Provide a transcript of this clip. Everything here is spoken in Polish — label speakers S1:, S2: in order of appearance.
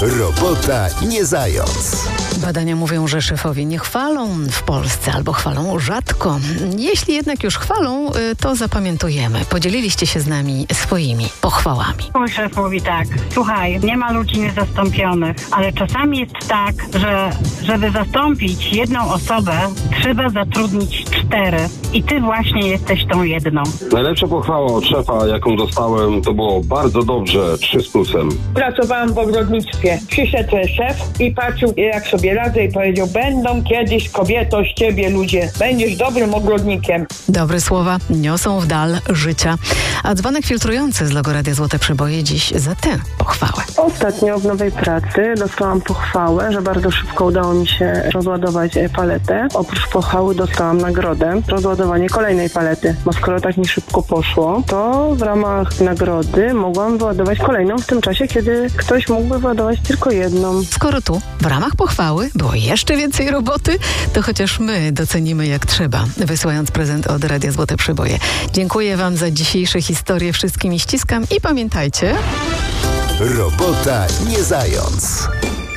S1: Robota nie zając.
S2: Badania mówią, że szefowie nie chwalą w Polsce albo chwalą rzadko. Jeśli jednak już chwalą, to zapamiętujemy. Podzieliliście się z nami swoimi pochwałami.
S3: Mój szef mówi tak: słuchaj, nie ma ludzi niezastąpionych, ale czasami jest tak, że żeby zastąpić jedną osobę, trzeba zatrudnić 4. I ty właśnie jesteś tą jedną.
S4: Najlepsza pochwała od szefa, jaką dostałem, to było bardzo dobrze, 3 z plusem.
S5: Pracowałam w ogrodnictwie. Przyszedł szef i patrzył, jak sobie radzę, i powiedział: będą kiedyś, kobieto, z ciebie ludzie. Będziesz dobrym ogrodnikiem.
S2: Dobre słowa niosą w dal życia. A dzwonek filtrujący z logo Radia Złote Przeboje dziś za tę pochwałę.
S6: Ostatnio w nowej pracy dostałam pochwałę, że bardzo szybko udało mi się rozładować paletę. Oprócz pochwały dostałam nagrodę, rozładowanie kolejnej palety. Bo skoro tak mi szybko poszło, to w ramach nagrody mogłam wyładować kolejną w tym czasie, kiedy ktoś mógłby wyładować tylko jedną.
S2: Skoro tu w ramach pochwały było jeszcze więcej roboty, to chociaż my docenimy jak trzeba, wysyłając prezent od Radia Złote Przeboje. Dziękuję Wam za dzisiejsze historie, wszystkimi ściskam i pamiętajcie...
S1: Robota nie zając.